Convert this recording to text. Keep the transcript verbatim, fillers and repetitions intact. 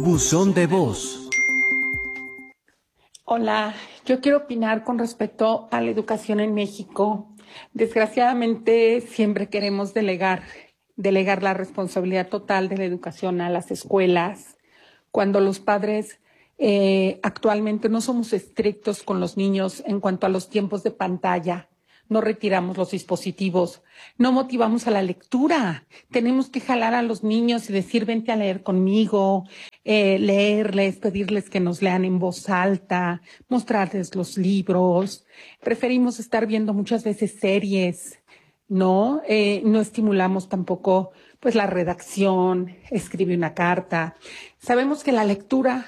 Buzón de voz. Hola, yo quiero opinar con respecto a la educación en México. Desgraciadamente siempre queremos delegar, delegar la responsabilidad total de la educación a las escuelas, cuando los padres eh, actualmente no somos estrictos con los niños en cuanto a los tiempos de pantalla. No retiramos los dispositivos, no motivamos a la lectura. Tenemos que jalar a los niños y decir, vente a leer conmigo, eh, leerles, pedirles que nos lean en voz alta, mostrarles los libros. Preferimos estar viendo muchas veces series, ¿no? Eh, no estimulamos tampoco, pues, la redacción, escribe una carta. Sabemos que la lectura